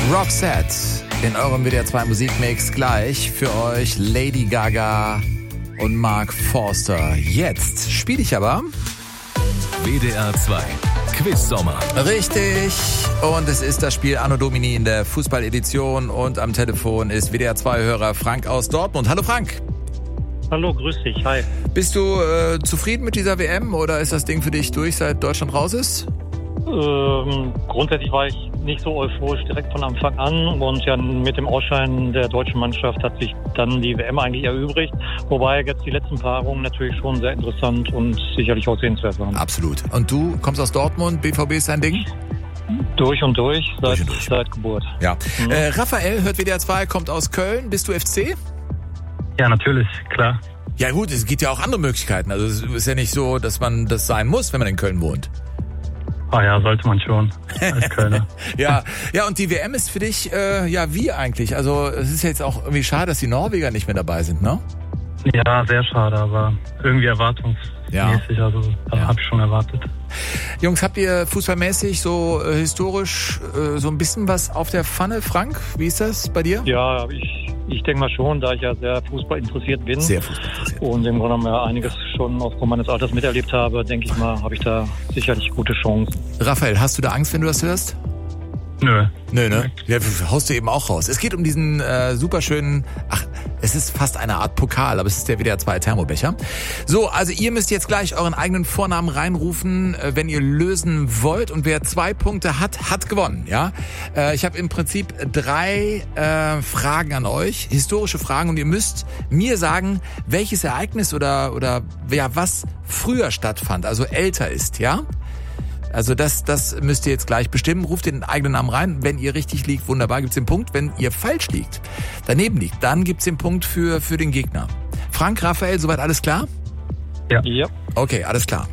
Roxette in eurem WDR 2 Musikmix. Gleich für euch Lady Gaga und Mark Forster. Jetzt spiele ich aber WDR 2 Quiz Sommer. Richtig. Und es ist das Spiel Anno Domini in der Fußballedition. Und am Telefon ist WDR 2-Hörer Frank aus Dortmund. Hallo Frank. Hallo, grüß dich. Hi. Bist du zufrieden mit dieser WM oder ist das Ding für dich durch, seit Deutschland raus ist? Grundsätzlich war ich nicht so euphorisch direkt von Anfang an und ja, mit dem Ausscheiden der deutschen Mannschaft hat sich dann die WM eigentlich erübrigt, wobei jetzt die letzten Paarungen natürlich schon sehr interessant und sicherlich auch sehenswert waren. Absolut. Und du kommst aus Dortmund, BVB ist dein Ding? Durch und durch, seit Geburt. Ja. Raphael hört WDR 2, kommt aus Köln. Bist du FC? Ja, natürlich, klar. Ja gut, es gibt ja auch andere Möglichkeiten. Also es ist ja nicht so, dass man das sein muss, wenn man in Köln wohnt. Ah ja, sollte man schon, als Kölner. Ja, und die WM ist für dich, wie eigentlich? Also es ist jetzt auch irgendwie schade, dass die Norweger nicht mehr dabei sind, ne? Ja, sehr schade, aber irgendwie erwartungsmäßig, also das habe ich schon erwartet. Jungs, habt ihr fußballmäßig so historisch so ein bisschen was auf der Pfanne? Frank, wie ist das bei dir? Ja, ich denke mal schon, da ich ja sehr Fußball interessiert bin. Sehr Fußball interessiert. Und im Grunde genommen ja einiges schon aufgrund meines Alters miterlebt habe, denke ich mal, habe ich da sicherlich gute Chancen. Raphael, hast du da Angst, wenn du das hörst? Nö. Nö, ne? Ja, haust du eben auch raus. Es geht um diesen superschönen, es ist fast eine Art Pokal, aber es ist der WDR 2 Thermobecher. So, also ihr müsst jetzt gleich euren eigenen Vornamen reinrufen, wenn ihr lösen wollt. Und wer 2 Punkte hat gewonnen, ja? Ich habe im Prinzip 3 Fragen an euch, historische Fragen. Und ihr müsst mir sagen, welches Ereignis oder was früher stattfand, also älter ist, ja? Also das müsst ihr jetzt gleich bestimmen. Ruft den eigenen Namen rein. Wenn ihr richtig liegt, wunderbar, gibt's den Punkt. Wenn ihr falsch liegt, daneben liegt, dann gibt's den Punkt für den Gegner. Frank, Raphael, soweit alles klar? Ja. Okay, alles klar.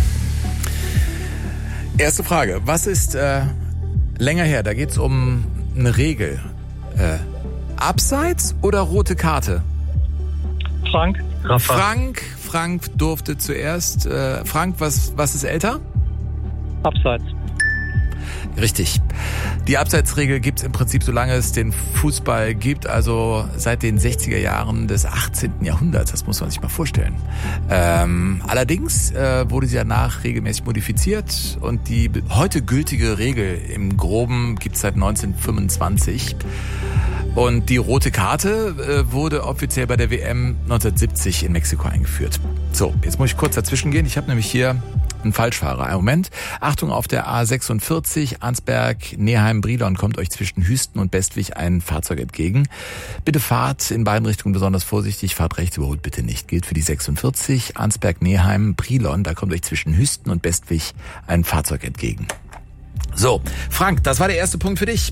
Erste Frage. Was ist länger her? Da geht's um eine Regel. Abseits oder rote Karte? Frank? Frank durfte zuerst. Frank, was ist älter? Abseits. Richtig. Die Abseitsregel gibt's im Prinzip, solange es den Fußball gibt, also seit den 60er Jahren des 18. Jahrhunderts. Das muss man sich mal vorstellen. Allerdings wurde sie danach regelmäßig modifiziert und die heute gültige Regel im Groben gibt's seit 1925. Und die rote Karte wurde offiziell bei der WM 1970 in Mexiko eingeführt. So, jetzt muss ich kurz dazwischen gehen. Ich habe nämlich hier einen Falschfahrer. Einen Moment. Achtung, auf der A46 Arnsberg-Neheim-Brilon kommt euch zwischen Hüsten und Bestwig ein Fahrzeug entgegen. Bitte fahrt in beiden Richtungen besonders vorsichtig. Fahrt rechts, überholt bitte nicht. Gilt für die 46 Arnsberg-Neheim-Brilon. Da kommt euch zwischen Hüsten und Bestwig ein Fahrzeug entgegen. So, Frank, das war der erste Punkt für dich.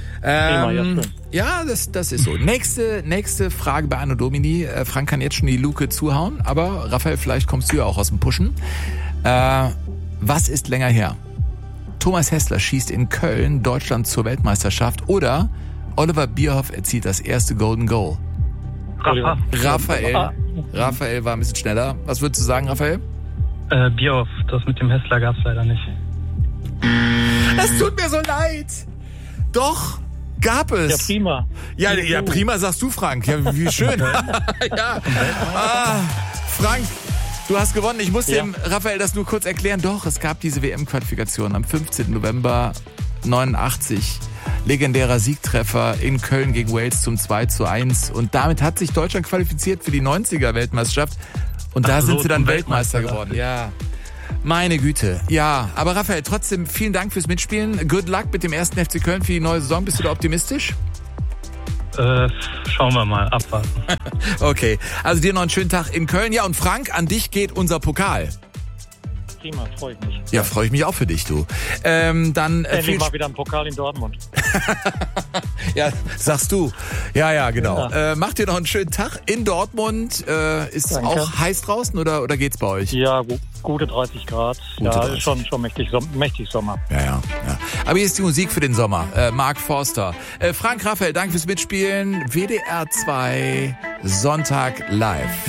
Ja, das ist so. Nächste Frage bei Anno Domini. Frank kann jetzt schon die Luke zuhauen, aber Raphael, vielleicht kommst du ja auch aus dem Pushen. Was ist länger her? Thomas Hässler schießt in Köln Deutschland zur Weltmeisterschaft oder Oliver Bierhoff erzielt das erste Golden Goal? Raphael war ein bisschen schneller. Was würdest du sagen, Raphael? Bierhoff, das mit dem Hässler gab's leider nicht. Es tut mir so leid. Doch, gab es. Ja, prima. Ja, prima, sagst du, Frank. Ja, wie schön. Ja. Frank, du hast gewonnen. Ich muss dem Raphael das nur kurz erklären. Doch, es gab diese WM-Qualifikation am 15. November 89. Legendärer Siegtreffer in Köln gegen Wales zum 2:1. Und damit hat sich Deutschland qualifiziert für die 90er-Weltmeisterschaft. Und da sind sie dann Weltmeister geworden. Ja. Meine Güte. Ja, aber Raphael, trotzdem vielen Dank fürs Mitspielen. Good luck mit dem ersten FC Köln für die neue Saison. Bist du da optimistisch? Schauen wir mal, abwarten. Okay, also dir noch einen schönen Tag in Köln. Ja, und Frank, an dich geht unser Pokal. Prima, freue ich mich. Ja, freue ich mich auch für dich, du. Dann endlich mal wieder ein Pokal in Dortmund. Ja, sagst du. Ja, genau. Ja. Macht ihr noch einen schönen Tag in Dortmund. Ist Danke. Auch heiß draußen oder geht's bei euch? Ja, gute 30 Grad. Gute 30. Ist schon mächtig Sommer. Ja. Aber hier ist die Musik für den Sommer. Mark Forster. Frank, Raphael, danke fürs Mitspielen. WDR 2 Sonntag live.